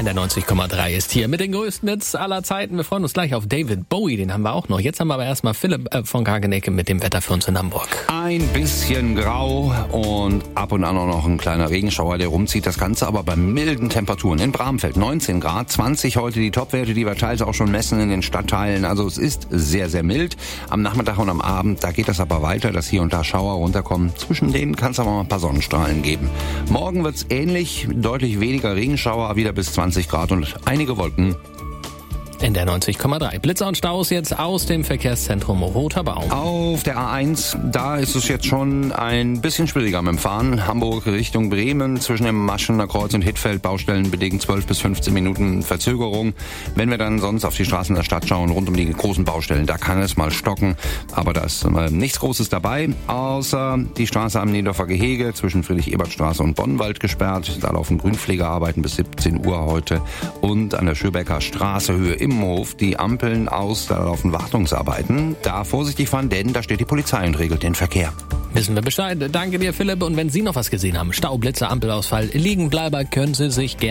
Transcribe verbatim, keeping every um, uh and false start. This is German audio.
N D R neunzig Komma drei ist hier mit den größten Hits aller Zeiten. Wir freuen uns gleich auf David Bowie, den haben wir auch noch. Jetzt haben wir aber erstmal Philipp äh, von Kagenecke mit dem Wetter für uns in Hamburg. Ein bisschen grau und ab und an auch noch ein kleiner Regenschauer, der rumzieht. Das Ganze aber bei milden Temperaturen. In Bramfeld neunzehn Grad, zwanzig heute die Topwerte, die wir teils auch schon messen in den Stadtteilen. Also es ist sehr, sehr mild. Am Nachmittag und am Abend, da geht das aber weiter, dass hier und da Schauer runterkommen. Zwischen denen kann es aber mal ein paar Sonnenstrahlen geben. Morgen wird es ähnlich, deutlich weniger Regenschauer, wieder bis zwanzig Grad und einige Wolken. N D R neunzig Komma drei. Blitzer und Staus jetzt aus dem Verkehrszentrum Roter Baum. Auf der A eins, da ist es jetzt schon ein bisschen schwieriger mit dem Fahren. Hamburg Richtung Bremen, zwischen dem Maschener Kreuz und Hittfeld, Baustellen bedingen zwölf bis fünfzehn Minuten Verzögerung. Wenn wir dann sonst auf die Straßen der Stadt schauen, rund um die großen Baustellen, da kann es mal stocken. Aber da ist äh, nichts Großes dabei, außer die Straße am Niendorfer Gehege zwischen Friedrich-Ebert-Straße und Bonnwald gesperrt. Da laufen Grünpflegearbeiten bis siebzehn Uhr heute. Und an der Schöbecker Straße Höhe im Hof die Ampeln aus, da laufen Wartungsarbeiten. Da vorsichtig fahren, denn da steht die Polizei und regelt den Verkehr. Wissen wir Bescheid. Danke dir, Philipp. Und wenn Sie noch was gesehen haben, Stau, Blitzer, Ampelausfall, Liegenbleiber, können Sie sich gerne